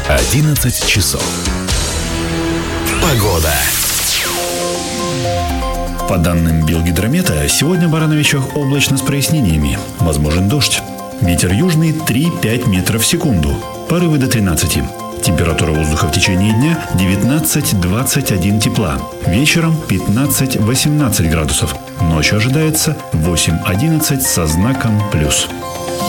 11 часов. Погода. По данным Белгидромета, сегодня в Барановичах облачно с прояснениями. Возможен дождь. Ветер южный 3-5 метров в секунду. Порывы до 13. Температура воздуха в течение дня 19-21 тепла. Вечером 15-18 градусов. Ночью ожидается 8-11 со знаком плюс.